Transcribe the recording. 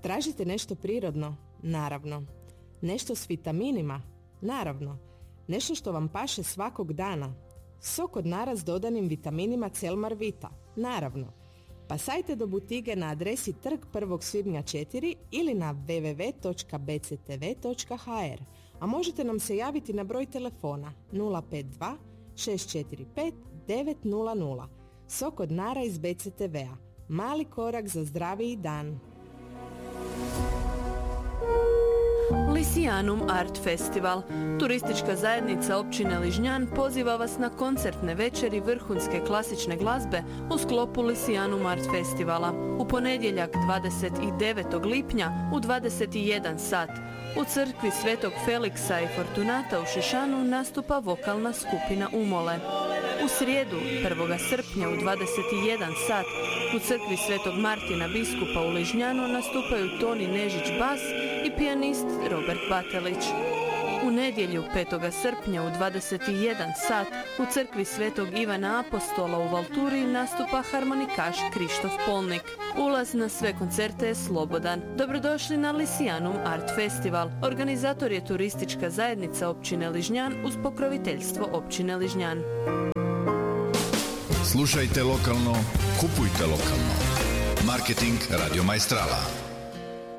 Tražite nešto prirodno? Naravno. Nešto s vitaminima? Naravno. Nešto što vam paše svakog dana? Sok od nara s dodanim vitaminima Celmar Vita? Naravno. Pasajte do butige na adresi Trg 1. svibnja 4 ili na www.bctv.hr, a možete nam se javiti na broj telefona 052 645 900. Sok od nara iz BCTV-a. Mali korak za zdraviji dan. Lisianum Art Festival. Turistička zajednica općine Ližnjan poziva vas na koncertne večeri vrhunske klasične glazbe u sklopu Lisianum Art Festivala. U ponedjeljak 29. lipnja u 21 sat u crkvi Svetog Feliksa i Fortunata u Šišanu nastupa vokalna skupina Umole. U srijedu 1. srpnja u 21 sat u crkvi Svetog Martina biskupa u Ližnjanu nastupaju Toni Nežić bas i pijanist Robert Batelić. U nedjelju 5. srpnja u 21 sat u crkvi Svetog Ivana Apostola u Valturi nastupa harmonikaš Krištof Polnik. Ulaz na sve koncerte je slobodan. Dobrodošli na Lisianum Art Festival. Organizator je turistička zajednica općine Ližnjan uz pokroviteljstvo općine Ližnjan. Slušajte lokalno, kupujte lokalno. Marketing Radio Maestrala.